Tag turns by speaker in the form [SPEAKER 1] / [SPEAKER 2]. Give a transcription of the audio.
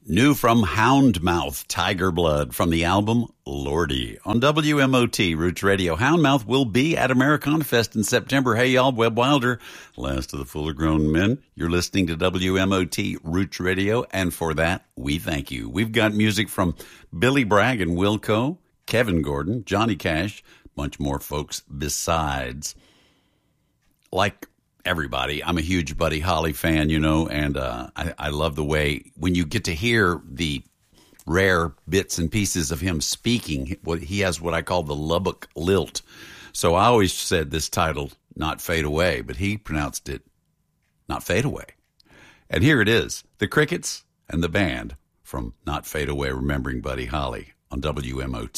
[SPEAKER 1] New from Houndmouth, Tiger Blood, from the album Lordy on WMOT Roots Radio. Houndmouth will be at Americana Fest in September. Hey, y'all, Webb Wilder, last of the fuller grown men. You're listening to WMOT Roots Radio, and for that, we thank you. We've got music from Billy Bragg and Wilco, Kevin Gordon, Johnny Cash, a bunch more folks besides. Like everybody, I'm a huge Buddy Holly fan, you know, and I love the way when you get to hear the rare bits and pieces of him speaking. He has what I call the Lubbock lilt. So I always said this title, Not Fade Away, but he pronounced it Not Fade Away. And here it is, the Crickets and the band from Not Fade Away, remembering Buddy Holly on WMOT.